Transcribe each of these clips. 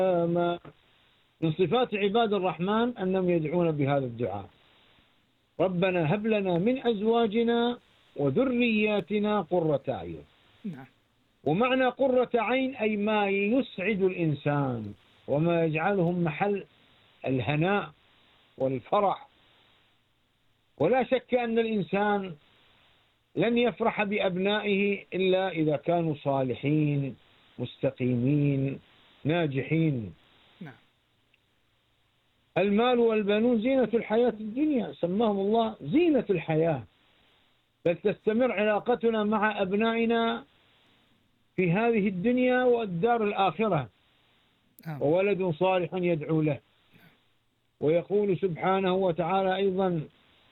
من صفات عباد الرحمن أنهم يدعون بهذا الدعاء: ربنا هب لنا من أزواجنا وذرياتنا قرة أعين. نعم. ومعنى قرة عين أي ما يسعد الإنسان وما يجعلهم محل الهناء والفرح. ولا شك أن الإنسان لن يفرح بأبنائه إلا إذا كانوا صالحين مستقيمين ناجحين. نعم. المال والبنون زينة الحياة الدنيا، سماهم الله زينة الحياة، بل تستمر علاقتنا مع أبنائنا في هذه الدنيا والدار الآخرة. وولد صالح يدعو له. ويقول سبحانه وتعالى أيضا: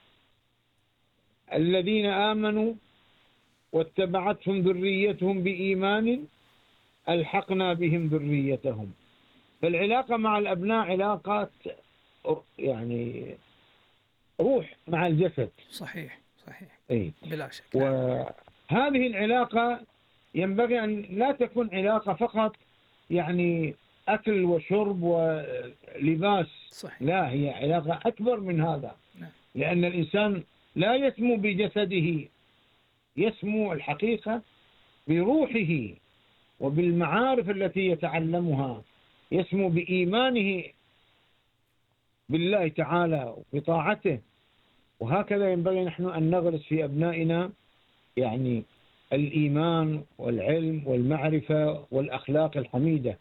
الذين آمنوا واتبعتهم ذريتهم بإيمان ألحقنا بهم ذريتهم. فالعلاقة مع الأبناء علاقة يعني روح مع الجسد. صحيح صحيح. أي. بلا شك. وهذه العلاقة ينبغي أن لا تكون علاقة فقط يعني أكل وشرب ولباس. صحيح. لا، هي علاقة أكبر من هذا. نعم. لأن الإنسان لا يسمو بجسده، يسمو الحقيقة بروحه وبالمعارف التي يتعلمها، يسمو بإيمانه بالله تعالى وبطاعته. وهكذا ينبغي نحن أن نغرس في أبنائنا يعني الإيمان والعلم والمعرفة والأخلاق الحميدة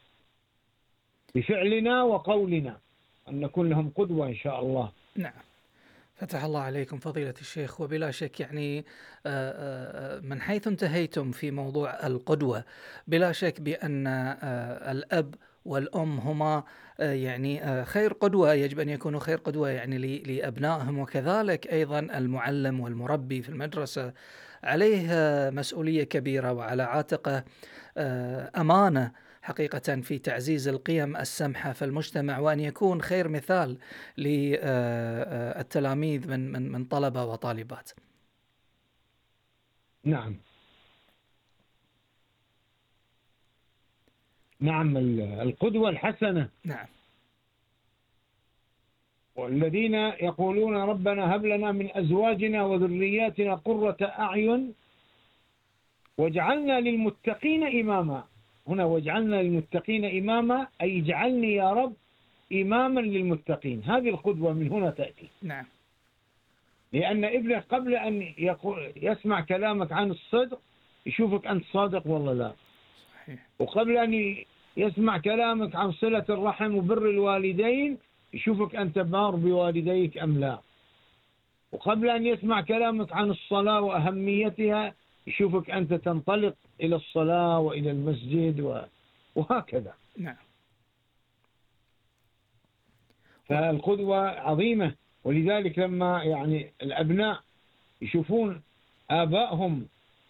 بفعلنا وقولنا، أن نكون لهم قدوة إن شاء الله. نعم. فتح الله عليكم فضيلة الشيخ. وبلا شك يعني من حيث انتهيتم في موضوع القدوة، بلا شك بأن الأب والأم هما يعني خير قدوة، يجب أن يكونوا خير قدوة يعني لأبنائهم. وكذلك أيضا المعلم والمربي في المدرسة عليه مسؤولية كبيرة، وعلى عاتقه أمانة حقيقة في تعزيز القيم السمحة في المجتمع، وأن يكون خير مثال للتلاميذ من طلبة وطالبات. نعم. نعم، القدوة الحسنة. نعم. والذين يقولون ربنا هب لنا من أزواجنا وذرياتنا قرة أعين واجعلنا للمتقين إماما. هنا واجعلنا للمتقين إماما أي اجعلني يا رب إماما للمتقين. هذه القدوة من هنا تأتي. نعم. لأن ابنك قبل أن يسمع كلامك عن الصدق يشوفك أنت صادق والله لا. صحيح. وقبل أن يسمع كلامك عن صلة الرحم وبر الوالدين يشوفك أنت بار بوالديك أم لا. وقبل أن يسمع كلامك عن الصلاة وأهميتها يشوفك أنت تنطلق إلى الصلاة وإلى المسجد وهكذا. نعم. فالقدوة عظيمة. ولذلك لما يعني الأبناء يشوفون آبائهم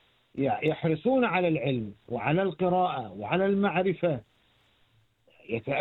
يحرصون على العلم وعلى القراءة وعلى المعرفة